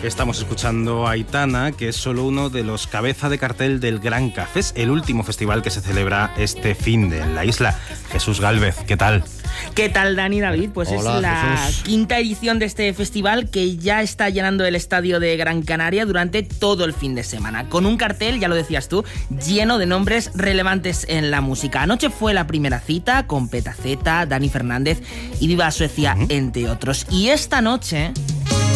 Estamos escuchando a Aitana, que es solo uno de los cabeza de cartel del Gran Cafés, el último festival que se celebra este finde en la isla. Jesús Gálvez, ¿qué tal? ¿Qué tal, Dani, David? Pues hola, es la Jesús. Quinta edición de este festival que ya está llenando el estadio de Gran Canaria durante todo el fin de semana, con un cartel, ya lo decías tú, lleno de nombres relevantes en la música. Anoche fue la primera cita con Petaceta, Dani Fernández y Viva Suecia, entre otros. Y esta noche